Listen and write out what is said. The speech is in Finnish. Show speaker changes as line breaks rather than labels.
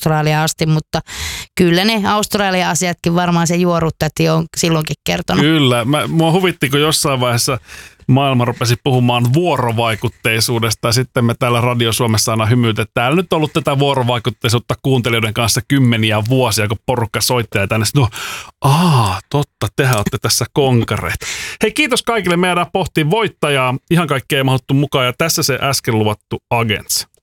Australiaan asti, mutta kyllä ne Australian asiatkin varmaan se juoruttati on silloinkin kertonut.
Kyllä, mua huvitti, kun jossain vaiheessa maailma rupesi puhumaan vuorovaikutteisuudesta ja sitten me täällä Radio Suomessa aina hymytetään. Täällä nyt on ollut tätä vuorovaikutteisuutta kuuntelijoiden kanssa kymmeniä vuosia, kun porukka soittaa ja tänne. Totta, tehän olette tässä konkareet. Hei, kiitos kaikille. Me jäädään pohtiin voittajaa. Ihan kaikkea ei mahduttu mukaan ja tässä se äsken luvattu Agents.